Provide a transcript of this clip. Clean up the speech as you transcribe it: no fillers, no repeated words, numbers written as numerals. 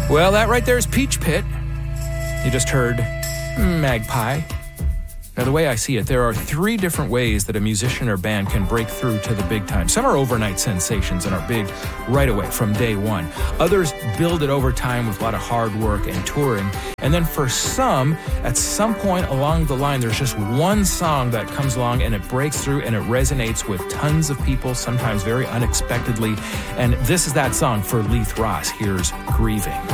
Well, that right there is Peach Pit. You just heard Magpie. Now, the way I see it, there are 3 different ways that a musician or band can break through to the big time. Some are overnight sensations and are big right away from day one. Others build it over time with a lot of hard work and touring. And then for some, at some point along the line, there's just one song that comes along and it breaks through and it resonates with tons of people, sometimes very unexpectedly. And this is that song for Leith Ross. Here's Grieving.